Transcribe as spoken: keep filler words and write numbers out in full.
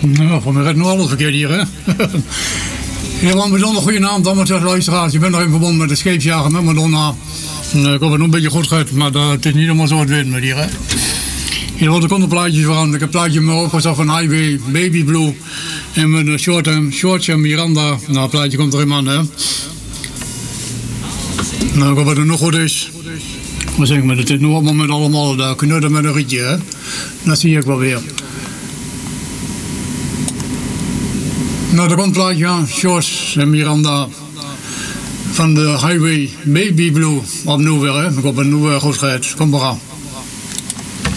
Nou, voor mij gaat nog alles verkeerd hier, hè? Heel een bijzonder goede naam, dames en luisteraars. Je bent nog in verband met de scheepsjager met Madonna. Ik hoop het nog een beetje goed gaat, maar dat, het is niet helemaal zo het weten met hier, hè? Hier worden de plaatjes van. Ik heb een plaatje me opgezet van Highway, Baby Blue. En met de short, short en Miranda. Nou, het plaatje komt er in man, hè? Nou, ik hoop dat het nog goed is. Maar zeg maar, het is nog allemaal met allemaal daar knudden met een rietje, hè? Dat zie ik wel weer. Nou, er komt een plaatje aan, Shorts en Miranda van de Highway Baby Blue. Opnieuw weer, hè? Ik hoop dat het nu goed gaat. Kom maar aan.